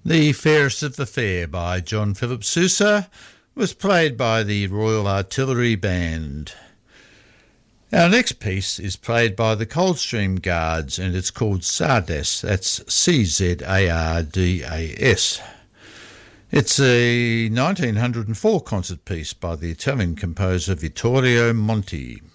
The Fairest of the Fair by John Philip Sousa was played by the Royal Artillery Band. Our next piece is played by the Coldstream Guards and it's called Czardas, that's Czardas. It's a 1904 concert piece by the Italian composer Vittorio Monti.